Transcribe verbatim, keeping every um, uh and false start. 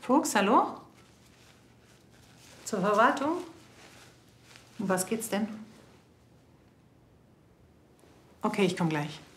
Fuchs, hallo? Zur Verwaltung? Um was geht's denn? Okay, ich komme gleich.